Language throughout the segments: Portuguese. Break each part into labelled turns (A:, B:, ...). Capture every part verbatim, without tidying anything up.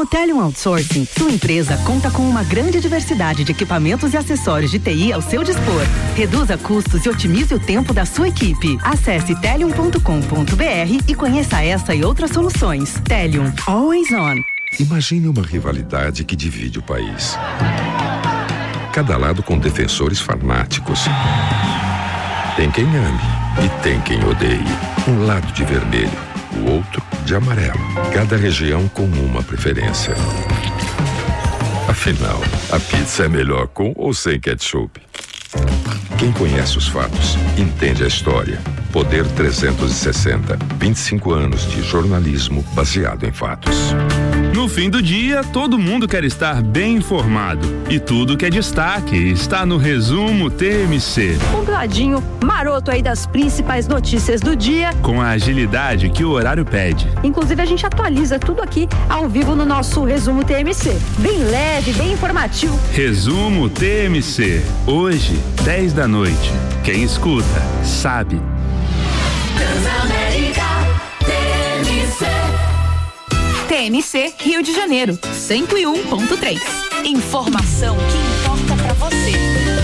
A: Com o Telium Outsourcing, sua empresa conta com uma grande diversidade de equipamentos e acessórios de T I ao seu dispor. Reduza custos e otimize o tempo da sua equipe. Acesse telium ponto com ponto br e conheça essa e outras soluções. Telium, always on.
B: Imagine uma rivalidade que divide o país. Cada lado com defensores fanáticos. Tem quem ame e tem quem odeie. Um lado de vermelho, o outro de amarelo. Cada região com uma preferência. Afinal, a pizza é melhor com ou sem ketchup? Quem conhece os fatos, entende a história. Poder trezentos e sessenta, vinte e cinco anos de jornalismo baseado em fatos.
C: No fim do dia, todo mundo quer estar bem informado. E tudo que é destaque está no Resumo T M C.
D: Um ladinho maroto aí das principais notícias do dia.
C: Com a agilidade que o horário pede.
D: Inclusive, a gente atualiza tudo aqui ao vivo no nosso Resumo T M C. Bem leve, bem informativo.
C: Resumo T M C. Hoje, dez da noite. Quem escuta, sabe.
E: Transamérica T M C.
F: T M C Rio de Janeiro, cento e um ponto três. Informação que importa pra você.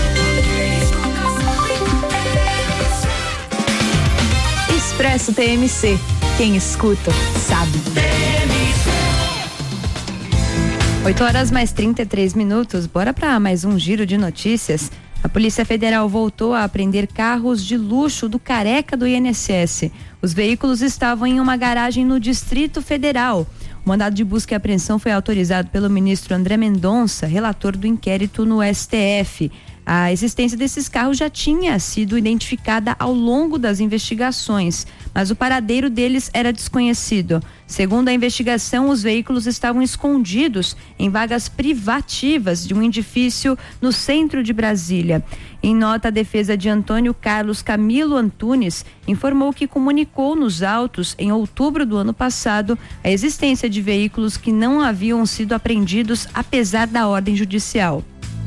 F: Expresso T M C. Quem escuta, sabe.
G: oito horas mais trinta e três minutos. Bora para mais um giro de notícias. A Polícia Federal voltou a apreender carros de luxo do careca do I N S S. Os veículos estavam em uma garagem no Distrito Federal. O mandado de busca e apreensão foi autorizado pelo ministro André Mendonça, relator do inquérito no S T F. A existência desses carros já tinha sido identificada ao longo das investigações, mas o paradeiro deles era desconhecido. Segundo a investigação, os veículos estavam escondidos em vagas privativas de um edifício no centro de Brasília. Em nota, a defesa de Antônio Carlos Camilo Antunes informou que comunicou nos autos, em outubro do ano passado, a existência de veículos que não haviam sido apreendidos apesar da ordem judicial.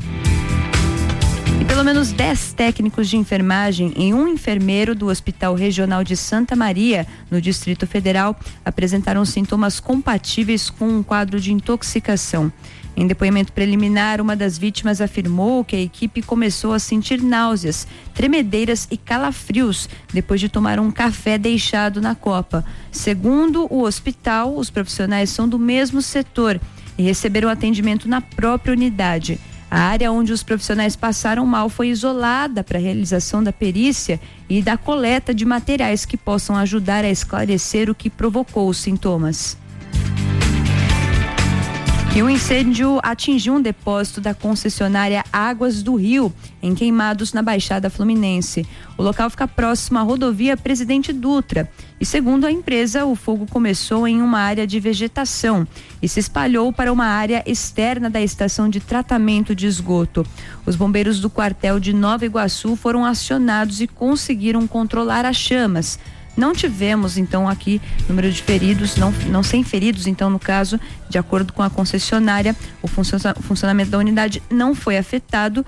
G: E pelo menos dez técnicos de enfermagem e um enfermeiro do Hospital Regional de Santa Maria, no Distrito Federal, apresentaram sintomas compatíveis com um quadro de intoxicação. Em depoimento preliminar, uma das vítimas afirmou que a equipe começou a sentir náuseas, tremedeiras e calafrios depois de tomar um café deixado na copa. Segundo o hospital, os profissionais são do mesmo setor e receberam atendimento na própria unidade. A área onde os profissionais passaram mal foi isolada para a realização da perícia e da coleta de materiais que possam ajudar a esclarecer o que provocou os sintomas. E um incêndio atingiu um depósito da concessionária Águas do Rio, em Queimados, na Baixada Fluminense. O local fica próximo à rodovia Presidente Dutra. E segundo a empresa, o fogo começou em uma área de vegetação e se espalhou para uma área externa da estação de tratamento de esgoto. Os bombeiros do quartel de Nova Iguaçu foram acionados e conseguiram controlar as chamas. Não tivemos, então, aqui número de feridos, não, não sem feridos, então, no caso, de acordo com a concessionária, o funcionamento da unidade não foi afetado,